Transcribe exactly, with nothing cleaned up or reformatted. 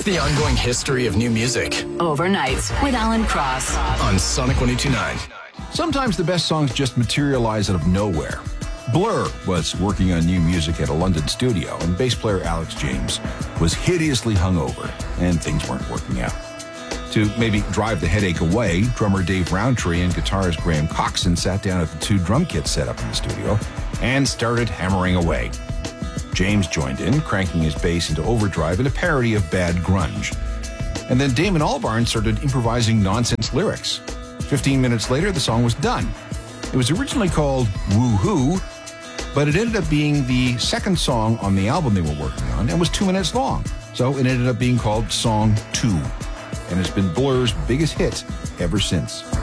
the ongoing history of new music. Overnights with Alan Cross on Sonic one oh two point nine. Sometimes the best songs just materialize out of nowhere. Blur was working on new music at a London studio, and bass player Alex James was hideously hungover, and things weren't working out. To maybe drive the headache away, drummer Dave Rowntree and guitarist Graham Coxon sat down at the two drum kits set up in the studio and started hammering away. James joined in, cranking his bass into overdrive in a parody of bad grunge. And then Damon Albarn started improvising nonsense lyrics. Fifteen minutes later, the song was done. It was originally called Woo-Hoo, but it ended up being the second song on the album they were working on and was two minutes long. So it ended up being called Song two, and it's been Blur's biggest hit ever since.